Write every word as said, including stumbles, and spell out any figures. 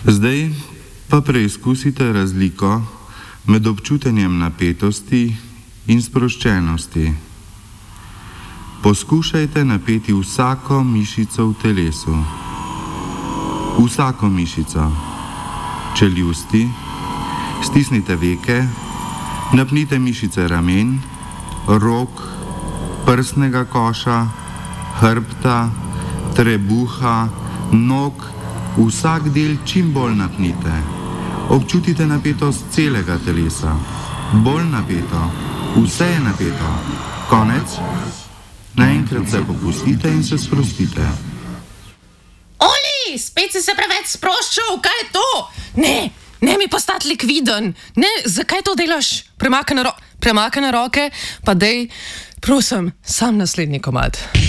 Zdaj pa preizkusite razliko med občutenjem napetosti in sproščenosti. Poskušajte napeti vsako mišico v telesu. Vsako mišico. Čeljusti, stisnite veke, napnite mišice ramen, rok, prsnega koša, hrbta, trebuha, nog, vsak del čim bolj napnite. Občutite napetost celega telesa. Bolj napeto. Vse je napeto. Konec. Naenkrat se popustite in se sprostite. Oli, spet si se preveč sproščal, kaj je to? Ne, ne mi postati likviden. Ne, zakaj to delaš? Premakane, ro premakane roke, pa dej, prosim, sam naslednji komad.